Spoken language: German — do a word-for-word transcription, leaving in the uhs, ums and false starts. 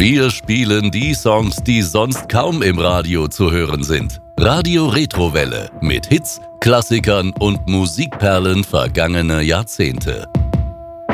Wir spielen die Songs, die sonst kaum im Radio zu hören sind. Radio Retrowelle mit Hits, Klassikern und Musikperlen vergangener Jahrzehnte.